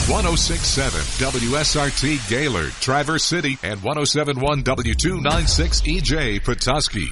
106.7 WSRT Gaylord, Traverse City, and 107.1 W296 EJ Petoskey.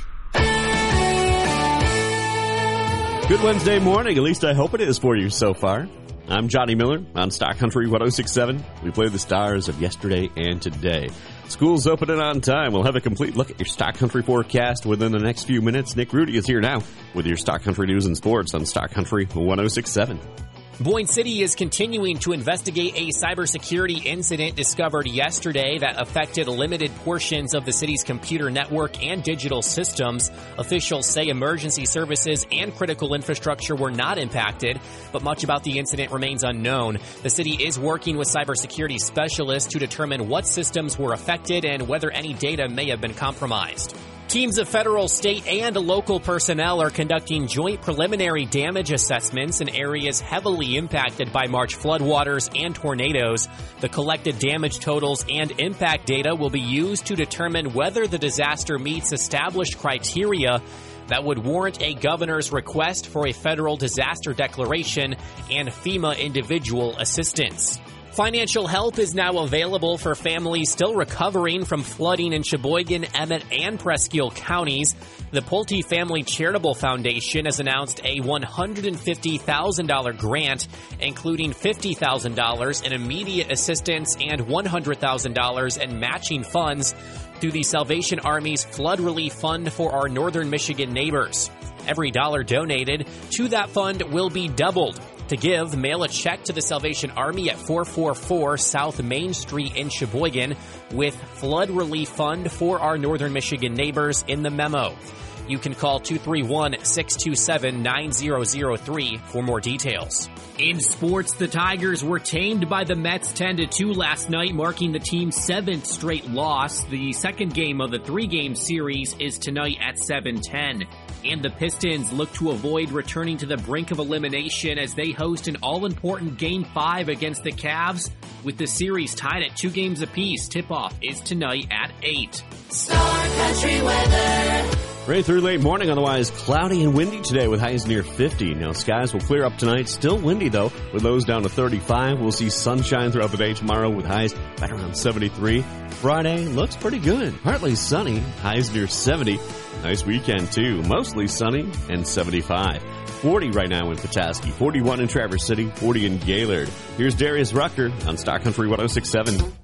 Good Wednesday morning, at least I hope it is for you so far. I'm Johnny Miller on Stock Country 106.7. We play the stars of yesterday and today. School's opening on time. We'll have a complete look at your Stock Country forecast within the next few minutes. Nick Rudy is here now with your Stock Country news and sports on Stock Country 106.7. Boyne City is continuing to investigate a cybersecurity incident discovered yesterday that affected limited portions of the city's computer network and digital systems. Officials say emergency services and critical infrastructure were not impacted, but much about the incident remains unknown. The city is working with cybersecurity specialists to determine what systems were affected and whether any data may have been compromised. Teams of federal, state, and local personnel are conducting joint preliminary damage assessments in areas heavily impacted by March floodwaters and tornadoes. The collected damage totals and impact data will be used to determine whether the disaster meets established criteria that would warrant a governor's request for a federal disaster declaration and FEMA individual assistance. Financial help is now available for families still recovering from flooding in Sheboygan, Emmett, and Presque counties. The Pulte Family Charitable Foundation has announced a $150,000 grant, including $50,000 in immediate assistance and $100,000 in matching funds through the Salvation Army's Flood Relief Fund for our northern Michigan neighbors. Every dollar donated to that fund will be doubled. To give, mail a check to the Salvation Army at 444 South Main Street in Sheboygan with Flood Relief Fund for our northern Michigan neighbors in the memo. You can call 231-627-9003 for more details. In sports, the Tigers were tamed by the Mets 10-2 last night, marking the team's 7th straight loss. The second game of the 3-game series is tonight at 7:10. And the Pistons look to avoid returning to the brink of elimination as they host an all-important Game 5 against the Cavs. With the series tied at 2 games apiece, tip-off is tonight at 8. Star Country weather. Rain through late morning, otherwise cloudy and windy today with highs near 50. Now skies will clear up tonight. Still windy though, with lows down to 35. We'll see sunshine throughout the day tomorrow with highs right around 73. Friday looks pretty good. Partly sunny, highs near 70. Nice weekend too. Mostly sunny and 75. 40 right now in Petoskey, 41 in Traverse City, 40 in Gaylord. Here's Darius Rucker on Stock Country 106.7.